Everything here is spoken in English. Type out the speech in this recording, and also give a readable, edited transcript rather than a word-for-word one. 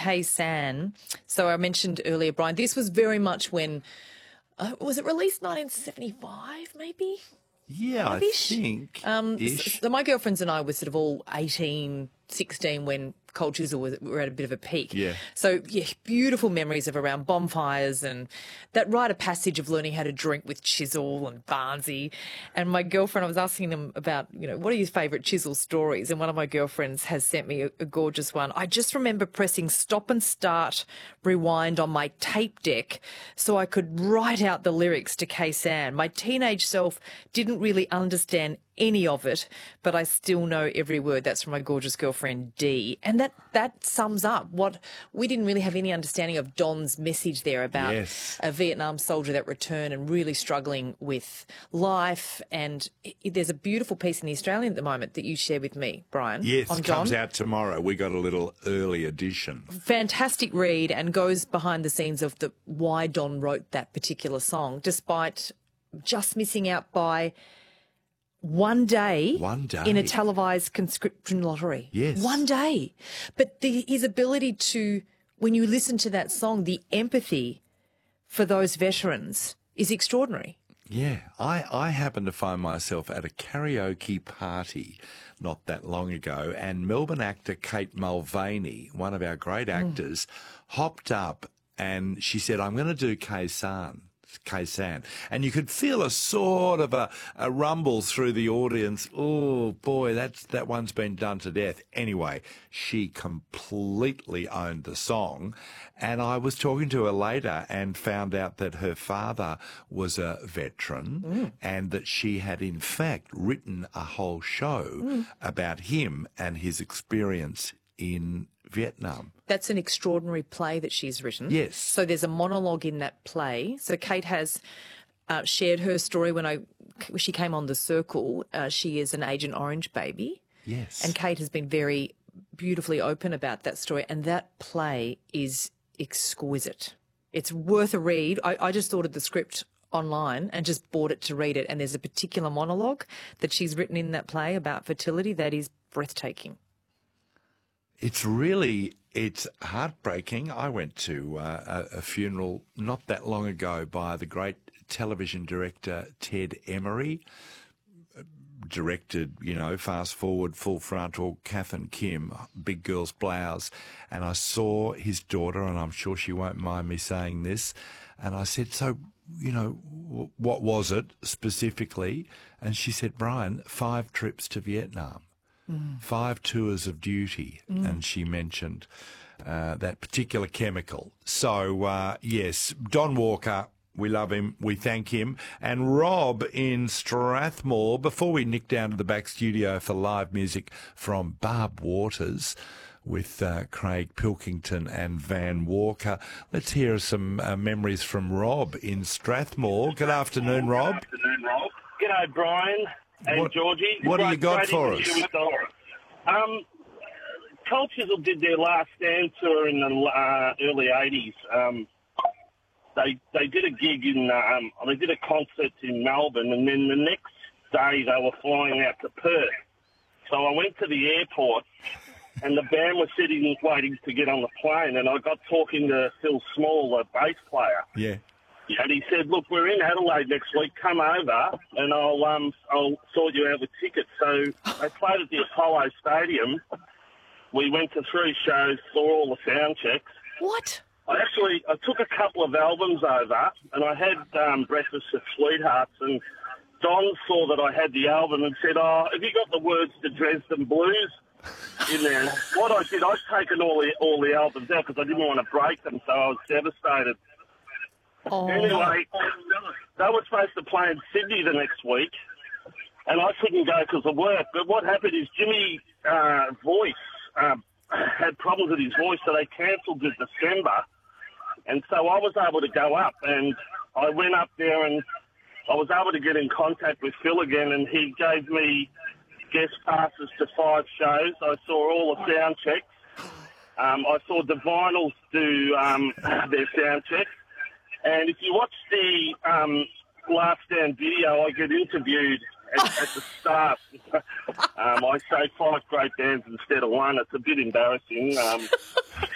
Kay San. So I mentioned earlier, Brian, this was very much when, was it released 1975 maybe? Yeah, I think. So my girlfriends and I were sort of all 18, 16 when Cold Chisel were at a bit of a peak. Yeah. So, yeah, beautiful memories of around bonfires and that rite of passage of learning how to drink with Chisel and Barnsey. And my girlfriend, I was asking them about, what are your favourite Chisel stories? And one of my girlfriends has sent me a gorgeous one. I just remember pressing stop and start rewind on my tape deck so I could write out the lyrics to Kay San. My teenage self didn't really understand any of it, but I still know every word. That's from my gorgeous girlfriend Dee. And that sums up what we didn't really have any understanding of Don's message there about a Vietnam soldier that returned and really struggling with life. And there's a beautiful piece in The Australian at the moment that you share with me, Brian. Yes, on it comes out tomorrow. We got a little early edition. Fantastic read and goes behind the scenes of why Don wrote that particular song, despite just missing out by one day in a televised conscription lottery. Yes. One day. But his ability to, when you listen to that song, the empathy for those veterans is extraordinary. Yeah. I happened to find myself at a karaoke party not that long ago, and Melbourne actor Kate Mulvaney, one of our great actors, hopped up and she said, I'm going to do Kay San. And you could feel a sort of a rumble through the audience. Oh, boy, that one's been done to death. Anyway, she completely owned the song. And I was talking to her later and found out that her father was a veteran and that she had, in fact, written a whole show about him and his experience in Vietnam. That's an extraordinary play that she's written. Yes. So there's a monologue in that play. So Kate has shared her story when she came on The Circle. She is an Agent Orange baby. Yes. And Kate has been very beautifully open about that story. And that play is exquisite. It's worth a read. I just ordered the script online and just bought it to read it. And there's a particular monologue that she's written in that play about fertility that is breathtaking. It's heartbreaking. I went to a funeral not that long ago by the great television director Ted Emery, directed, Fast Forward, Full Frontal, Kath and Kim, Big Girl's Blouse, and I saw his daughter, and I'm sure she won't mind me saying this, and I said, so, what was it specifically? And she said, Brian, 5 trips to Vietnam. 5 tours of duty, and she mentioned that particular chemical. So, yes, Don Walker, we love him, we thank him. And Rob in Strathmore, before we nick down to the back studio for live music from Barb Waters with Craig Pilkington and Van Walker, let's hear some memories from Rob in Strathmore. Good afternoon, Rob. G'day, Brian. And Georgie. What do you got for us? Cold Chisel did their last stand tour in the early 80s. They did a gig they did a concert in Melbourne, and then the next day they were flying out to Perth. So I went to the airport, and the band was sitting waiting to get on the plane, and I got talking to Phil Small, the bass player. Yeah. And he said, look, we're in Adelaide next week. Come over and I'll sort you out with tickets. So they played at the Apollo Stadium. We went to 3 shows, saw all the sound checks. What? I took a couple of albums over, and I had Breakfast at Sweethearts, and Don saw that I had the album and said, have you got the words to Dresden Blues in there? What I did, I'd taken all the albums out because I didn't want to break them, so I was devastated. Oh. Anyway, they were supposed to play in Sydney the next week, and I couldn't go because of work. But what happened is Jimmy Voice had problems with his voice, so they cancelled it December. And so I was able to go up, and I went up there, and I was able to get in contact with Phil again, and he gave me guest passes to 5 shows. I saw all the sound checks. I saw the Vinyls do their sound checks. And if you watch the Last Stand video, I get interviewed at the start. I say 5 great bands instead of 1. It's a bit embarrassing.